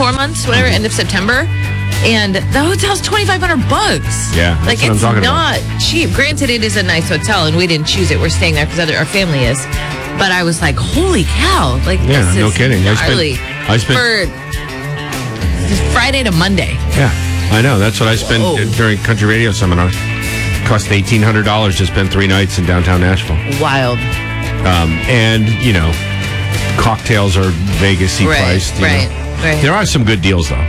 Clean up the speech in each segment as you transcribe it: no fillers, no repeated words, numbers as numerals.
4 months, whatever, end of September. And the hotel's $2,500. Yeah, that's like what I'm it's talking not cheap. Granted, it is a nice hotel, and we didn't choose it. We're staying there because our family is. But I was like, holy cow! Like, Yeah, this no is kidding. gnarly. I spent for Friday to Monday. Yeah, I know. That's what I spent during country radio seminar. Cost $1,800 to spend 3 nights in downtown Nashville. Wild. And cocktails are Vegas-y priced. Right. There are some good deals though.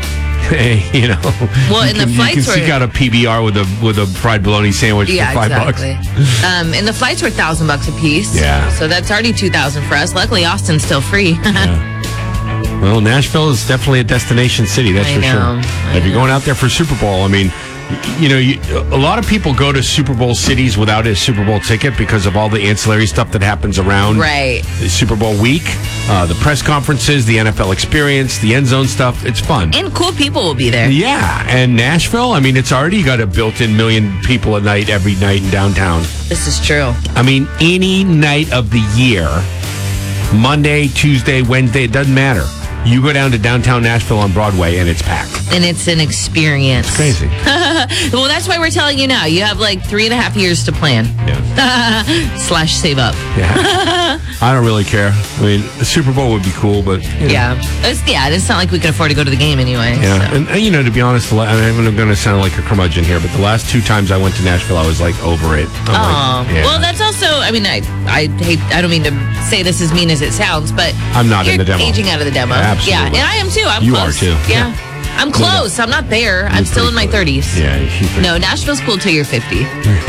Well, and the flights you can seek out a PBR with a fried bologna sandwich for $5. And the flights were $1,000 a piece. Yeah. So that's already $2,000 for us. Luckily, Austin's still free. Yeah. Well, Nashville is definitely a destination city. That's for sure. If you're going out there for Super Bowl, I mean, a lot of people go to Super Bowl cities without a Super Bowl ticket because of all the ancillary stuff that happens around the Super Bowl week, the press conferences, the NFL experience, the end zone stuff. It's fun. And cool people will be there. Yeah. And Nashville, I mean, it's already got a built-in million people a night every night in downtown. This is true. I mean, any night of the year, Monday, Tuesday, Wednesday, it doesn't matter. You go down to downtown Nashville on Broadway, and it's packed. And it's an experience. It's crazy. Well, that's why we're telling you now. You have like 3.5 years to plan. Yeah. / save up. Yeah. I don't really care. I mean, the Super Bowl would be cool, but... Yeah. It's not like we can afford to go to the game anyway. Yeah. So. And to be honest, I'm going to sound like a curmudgeon here, but the last 2 times I went to Nashville, I was like over it. Well, that's also... I mean, I don't mean to say this as mean as it sounds, but... I'm not in the demo. Aging out of the demo. Absolutely. Yeah, and I am too. I'm you close. You are too. Yeah. I'm close. I'm not there. I'm still in my 30s. Yeah. No, Nashville's cool till you're 50.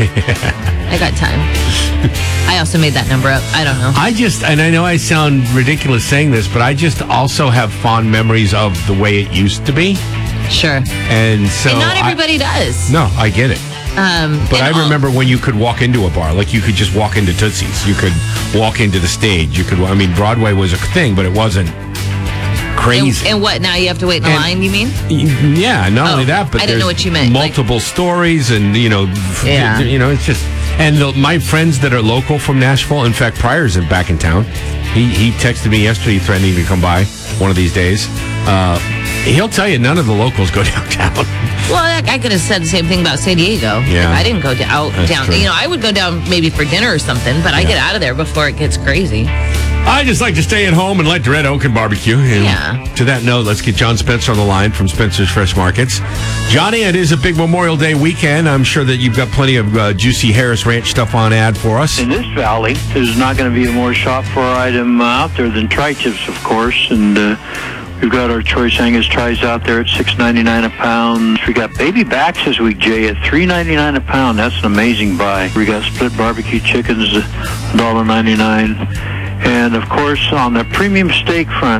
I got time. I also made that number up. I don't know. And I know I sound ridiculous saying this, but I just also have fond memories of the way it used to be. Sure. And so... And not everybody does. No, I get it. But I remember when you could walk into a bar, like you could just walk into Tootsie's. You could walk into the stage. Broadway was a thing, but it wasn't crazy. And what, now you have to wait in a line, you mean? Yeah, not only that, but I didn't know what you meant. Multiple stories and, it's just... And my friends that are local from Nashville, in fact, Pryor's back in town. He texted me yesterday threatening to come by one of these days. He'll tell you none of the locals go downtown. Well, I could have said the same thing about San Diego. Yeah. I didn't go down. True. I would go down maybe for dinner or something, but I get out of there before it gets crazy. I just like to stay at home and light the Red Oak and barbecue. And to that note, let's get John Spencer on the line from Spencer's Fresh Markets. Johnny, it is a big Memorial Day weekend. I'm sure that you've got plenty of juicy Harris Ranch stuff on ad for us. In this valley, there's not going to be a more shop-for item out there than tri-tips, of course, and we've got our choice Angus tries out there at $6.99 a pound. We got baby backs this week, Jay, at $3.99 a pound. That's an amazing buy. We got split barbecue chickens, $1.99. And, of course, on the premium steak front,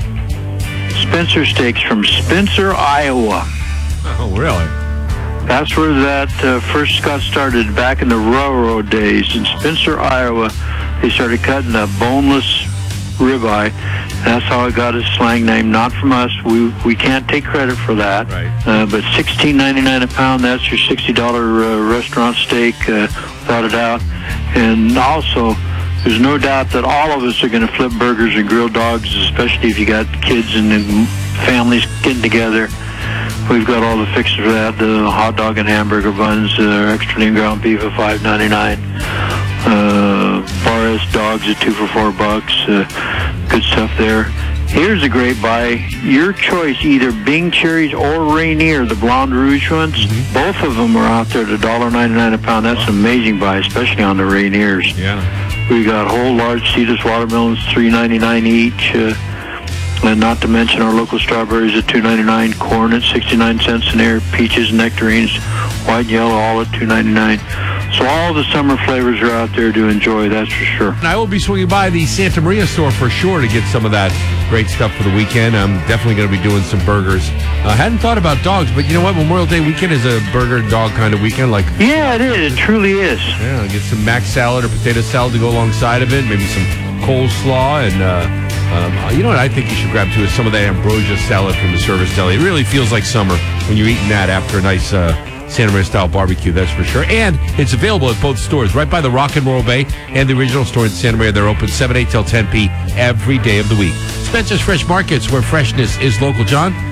Spencer Steaks from Spencer, Iowa. Oh, really? That's where that first got started back in the railroad days. In Spencer, Iowa, they started cutting a boneless ribeye. That's how it got its slang name. Not from us. We can't take credit for that. Right. But $16.99 a pound, that's your $60 restaurant steak, without a doubt. And also, there's no doubt that all of us are going to flip burgers and grill dogs, especially if you got kids and families getting together. We've got all the fixes for that. The hot dog and hamburger buns, extra lean ground beef at $5.99. Bar S dogs at 2 for $4. Good stuff there. Here's a great buy. Your choice, either Bing Cherries or Rainier, the Blonde Rouge ones. Mm-hmm. Both of them are out there at $1.99 a pound. That's an amazing buy, especially on the Rainiers. Yeah. We got whole large Cetus watermelons, $3.99 each. And not to mention our local strawberries at $2.99, corn at 69 cents an ear, peaches, nectarines, white and yellow, all at $2.99. So all the summer flavors are out there to enjoy, that's for sure. And I will be swinging by the Santa Maria store for sure to get some of that great stuff for the weekend. I'm definitely going to be doing some burgers. I hadn't thought about dogs, but you know what? Memorial Day weekend is a burger dog kind of weekend. Yeah, it is. It truly is. Yeah, get some mac salad or potato salad to go alongside of it. Maybe some coleslaw and... you know what I think you should grab too is some of that ambrosia salad from the Service Deli. It really feels like summer when you're eating that after a nice Santa Maria style barbecue, that's for sure. And it's available at both stores, right by the Rock and Roll Bay and the original store in Santa Maria. They're open 7 8 till 10 p every day of the week. Spencer's Fresh Markets, where freshness is local. John?